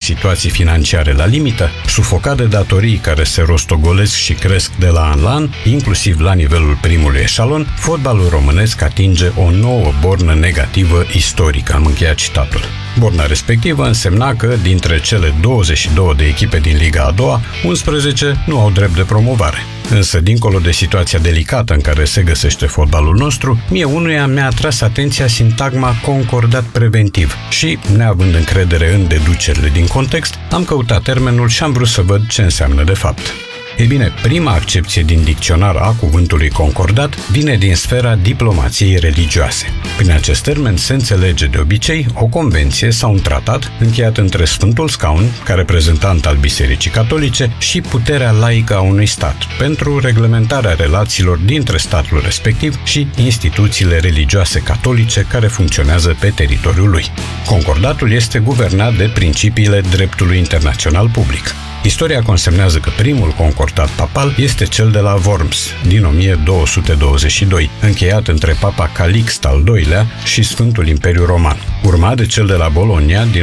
situații financiare la limită, sufocat de datorii care se rostogolesc și cresc de la an la an, inclusiv la nivelul primului eșalon, fotbalul românesc atinge o nouă bornă negativă istorică. Am încheiat citatul. Borna respectivă însemna că, dintre cele 22 de echipe din Liga a doua, 11 nu au drept de promovare. Însă, dincolo de situația delicată în care se găsește fotbalul nostru, mie unuia mi-a atras atenția sintagma concordat preventiv și, neavând încredere în deducerile din context, am căutat termenul și am vrut să văd ce înseamnă de fapt. Ei bine, prima accepție din dicționar a cuvântului concordat vine din sfera diplomației religioase. Prin acest termen se înțelege de obicei o convenție sau un tratat încheiat între Sfântul Scaun, ca reprezentant al Bisericii Catolice, și puterea laică a unui stat, pentru reglementarea relațiilor dintre statul respectiv și instituțiile religioase catolice care funcționează pe teritoriul lui. Concordatul este guvernat de principiile dreptului internațional public. Istoria consemnează că primul concordat papal este cel de la Worms, din 1222, încheiat între Papa Calixt al II-lea și Sfântul Imperiu Roman, urmat de cel de la Bologna, din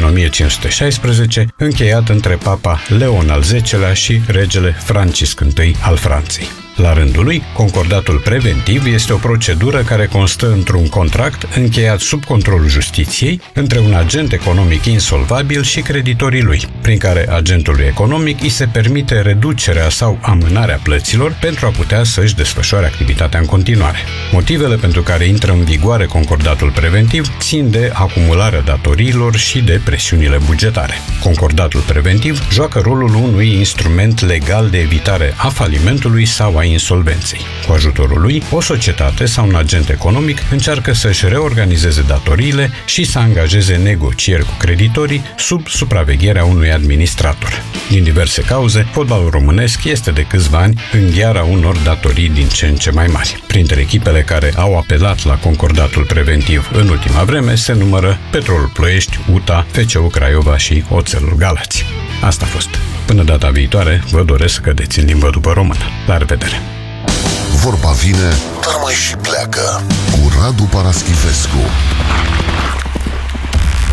1516, încheiat între Papa Leon al X-lea și regele Francisc I al Franței. La rândul lui, concordatul preventiv este o procedură care constă într-un contract încheiat sub controlul justiției între un agent economic insolvabil și creditorii lui, prin care agentului economic îi se permite reducerea sau amânarea plăților pentru a putea să-și desfășoare activitatea în continuare. Motivele pentru care intră în vigoare concordatul preventiv țin de acumularea datoriilor și de presiunile bugetare. Concordatul preventiv joacă rolul unui instrument legal de evitare a falimentului sau a insolvenței. Cu ajutorul lui, o societate sau un agent economic încearcă să-și reorganizeze datoriile și să angajeze negocieri cu creditorii sub supravegherea unui administrator. Din diverse cauze, fotbalul românesc este de câțiva ani în gheara unor datorii din ce în ce mai mari. Printre echipele care au apelat la concordatul preventiv în ultima vreme se numără Petrolul Ploiești, UTA, FCU Craiova și Oțelul Galați. Asta a fost. Până data viitoare, vă doresc să cădeți în limbă după română. La revedere! Vorba vine, dar mai și pleacă. Cu Radu Paraschivescu.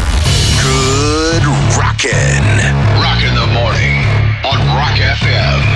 Good rockin'. Rockin' the morning on Rock FM.